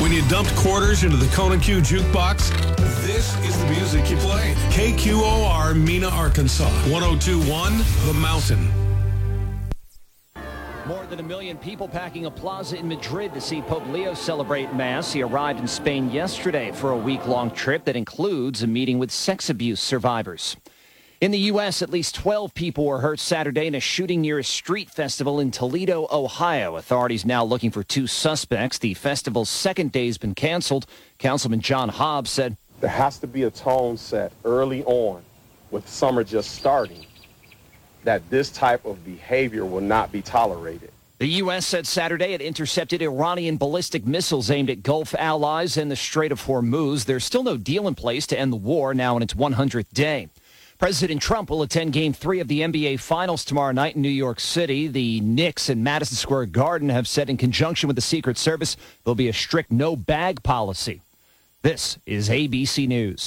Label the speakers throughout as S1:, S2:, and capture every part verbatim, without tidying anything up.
S1: When you dumped quarters into the Kona Q jukebox, this is the music you played. K Q O R, Mena, Arkansas. one oh two point one, The Mountain.
S2: More than a million people packing a plaza in Madrid to see Pope Leo celebrate Mass. He arrived in Spain yesterday for a week-long trip that includes a meeting with sex abuse survivors. In the U S, at least twelve people were hurt Saturday in a shooting near a street festival in Toledo, Ohio. Authorities now looking for two suspects. The festival's second day has been canceled. Councilman John Hobbs said,
S3: there has to be a tone set early on with summer just starting that this type of behavior will not be tolerated.
S2: The U S said Saturday it intercepted Iranian ballistic missiles aimed at Gulf allies in the Strait of Hormuz. There's still no deal in place to end the war now in its one hundredth day. President Trump will attend Game three of the N B A Finals tomorrow night in New York City. The Knicks in Madison Square Garden have said in conjunction with the Secret Service there'll be a strict no-bag policy. This is A B C News.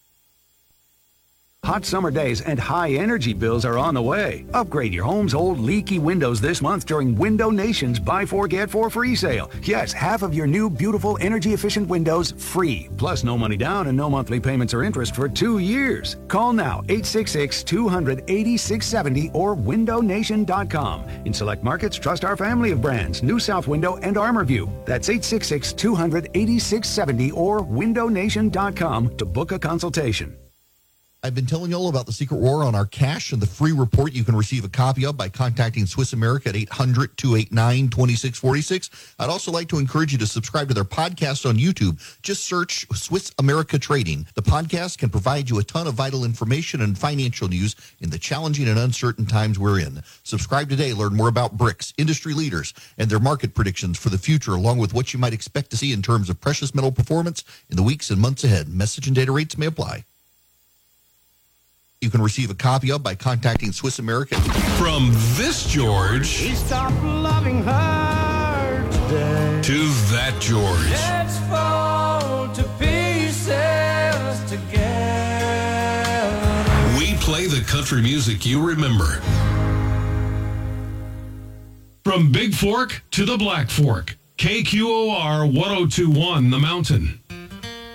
S4: Hot summer days and high energy bills are on the way. Upgrade your home's old leaky windows this month during Window Nation's Buy Four Get Four free sale. Yes, half of your new beautiful energy efficient windows free. Plus no money down and no monthly payments or interest for two years. Call now eight six six, two hundred, eighty-six seventy or window nation dot com. In select markets, trust our family of brands, New South Window and ArmorView. That's eight six six, two hundred, eighty-six seventy or window nation dot com to book a consultation.
S5: I've been telling you all about the Secret War on our cash and the free report you can receive a copy of by contacting Swiss America at eight hundred, two eight nine, two six four six. I'd also like to encourage you to subscribe to their podcast on YouTube. Just search Swiss America Trading. The podcast can provide you a ton of vital information and financial news in the challenging and uncertain times we're in. Subscribe today. Learn more about BRICS, industry leaders, and their market predictions for the future, along with what you might expect to see in terms of precious metal performance in the weeks and months ahead. Message and data rates may apply. You can receive a copy of by contacting Swiss America.
S1: From this George
S6: He stopped loving her today.
S1: to that George.
S6: Let's fall to pieces together.
S1: We play the country music you remember. From Big Fork to the Black Fork, K Q O R one oh two point one, The Mountain.